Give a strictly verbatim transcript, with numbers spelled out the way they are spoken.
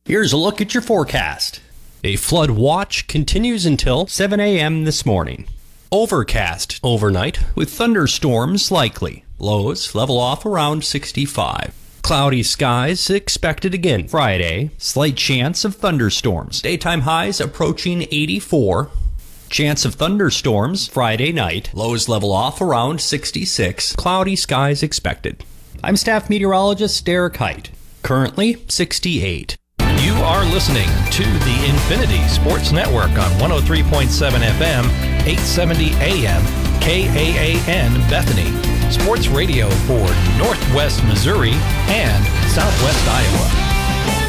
Here's a look at your forecast. A flood watch continues until seven a.m. this morning. Overcast overnight with thunderstorms likely. Lows level off around sixty-five. Cloudy skies expected again Friday. Slight chance of thunderstorms. Daytime highs approaching eighty-four. Chance of thunderstorms Friday night. Lows level off around sixty-six. Cloudy skies expected. I'm staff meteorologist Derek Height. Currently sixty-eight. You are listening to the Infinity Sports Network on one oh three point seven F M, eight seventy A M, K A A N Bethany. Sports radio for Northwest Missouri and Southwest Iowa.